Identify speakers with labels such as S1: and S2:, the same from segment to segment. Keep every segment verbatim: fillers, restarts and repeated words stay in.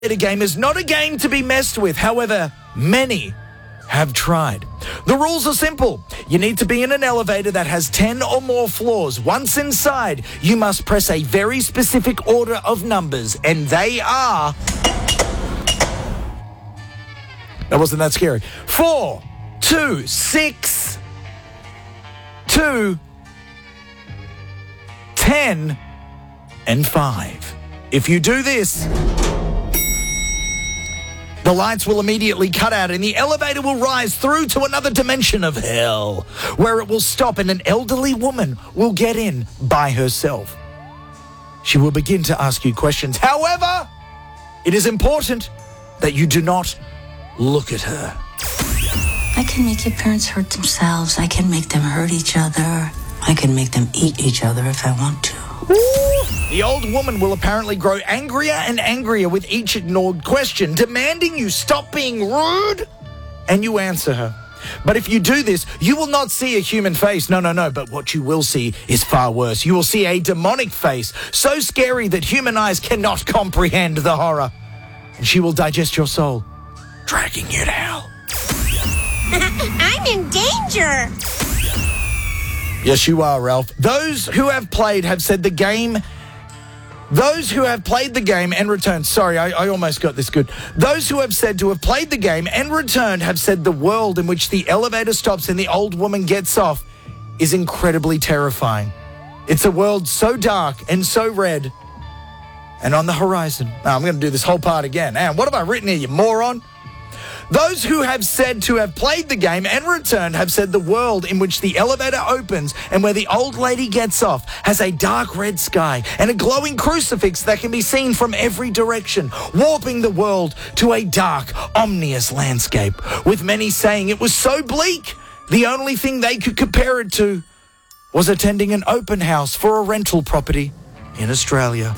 S1: The game is not a game to be messed with. However, many have tried. The rules are simple. You need to be in an elevator that has ten or more floors. Once inside, you must press a very specific order of numbers, and they are... That wasn't that scary. Four, two, six, two, ten, and five. If you do this, the lights will immediately cut out and the elevator will rise through to another dimension of hell, where it will stop and an elderly woman will get in by herself. She will begin to ask you questions. However, it is important that you do not look at her.
S2: I can make your parents hurt themselves. I can make them hurt each other. I can make them eat each other if I want to.
S1: The old woman will apparently grow angrier and angrier with each ignored question, demanding you stop being rude, and you answer her. But if you do this, you will not see a human face. No, no, no. But what you will see is far worse. You will see a demonic face, so scary that human eyes cannot comprehend the horror. And she will digest your soul, dragging you to hell.
S3: I'm in danger.
S1: Yes, you are, Ralph. Those who have played have said the game... Those who have played the game and returned... Sorry, I, I almost got this good. Those who have said to have played the game and returned have said the world in which the elevator stops and the old woman gets off is incredibly terrifying. It's a world so dark and so red. And on the horizon... Now, I'm going to do this whole part again. And what have I written here, you moron? Those who have said to have played the game and returned have said the world in which the elevator opens and where the old lady gets off has a dark red sky and a glowing crucifix that can be seen from every direction, warping the world to a dark, ominous landscape, with many saying it was so bleak, the only thing they could compare it to was attending an open house for a rental property in Australia.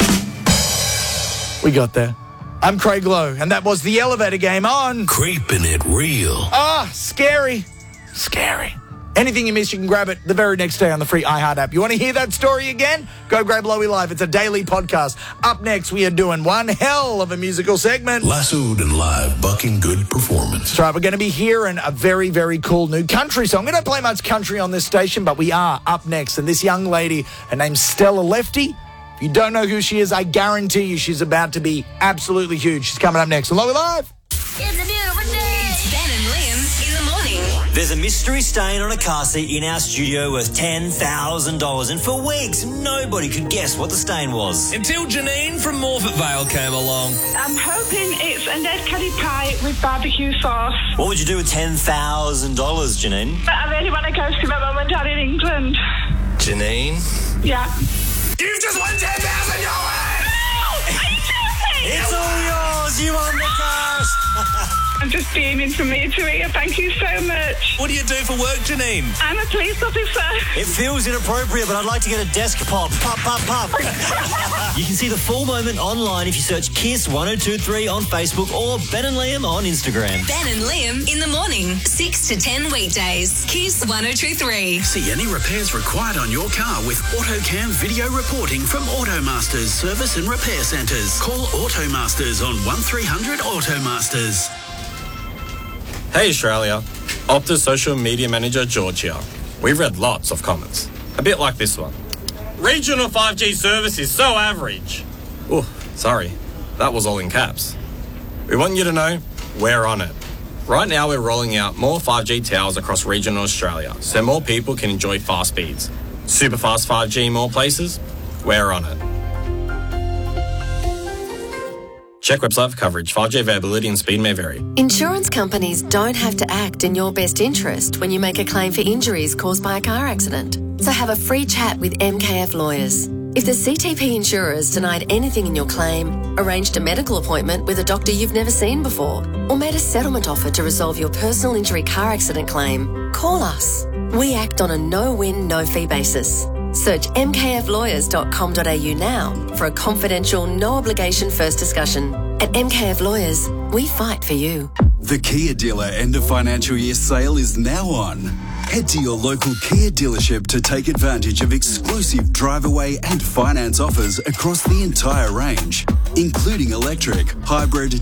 S1: We got there. I'm Craig Lowe, and that was the elevator game on...
S4: Creeping It Real.
S1: Ah, scary. Scary. Anything you miss, you can grab it the very next day on the free iHeart app. You want to hear that story again? Go grab Lowy Live. It's a daily podcast. Up next, we are doing one hell of a musical segment.
S4: Lassoed and live, bucking good performance.
S1: That's right. We're going to be hearing a very, very cool new country song. We don't play much country on this station, but we are up next. And this young lady, her name's Stella Lefty. If you don't know who she is, I guarantee you she's about to be absolutely huge. She's coming up next on Lowy Live.
S3: It's a beautiful day.
S5: It's Ben and Liam in the morning.
S6: There's a mystery stain on a car seat in our studio worth ten thousand dollars, and for weeks, nobody could guess what the stain was.
S7: Until Janine from Morfett Vale came along.
S8: I'm hoping it's a Ned Kelly pie with barbecue sauce.
S6: What would you do with ten thousand dollars, Janine?
S8: I really want to go see my mum and dad in England.
S7: Janine?
S8: Yeah.
S7: You've just won ten thousand dollars!
S8: No! Are you joking?
S6: It's all yours! You won the cash!
S8: I'm just beaming from ear to ear. Thank you so much.
S7: What do you do for work, Janine?
S8: I'm a police officer.
S6: It feels inappropriate, but I'd like to get a desk pop. Pop, pop, pop. You can see the full moment online if you search Kiss one oh two three on Facebook or Ben and Liam on Instagram.
S5: Ben and Liam in the morning, six to ten weekdays. Kiss one oh two three.
S4: See any repairs required on your car with AutoCam video reporting from Automasters Service and Repair Centres. Call Automasters on one three hundred Automasters.
S9: Hey Australia, Optus social media manager George here. We've read lots of comments, a bit like this one. Regional five G service is so average. Oh, sorry, that was all in caps. We want you to know we're on it. Right now we're rolling out more five G towers across regional Australia so more people can enjoy fast speeds. Super fast five G in more places, we're on it. Check website for coverage. five G availability and speed may vary.
S10: Insurance companies don't have to act in your best interest when you make a claim for injuries caused by a car accident. So have a free chat with M K F Lawyers. If the C T P insurers denied anything in your claim, arranged a medical appointment with a doctor you've never seen before, or made a settlement offer to resolve your personal injury car accident claim, call us. We act on a no-win, no-fee basis. Search m k f lawyers dot com dot a u now for a confidential, no-obligation first discussion. At M K F Lawyers, we fight for you.
S11: The Kia dealer end of financial year sale is now on. Head to your local Kia dealership to take advantage of exclusive drive away and finance offers across the entire range, including electric, hybrid,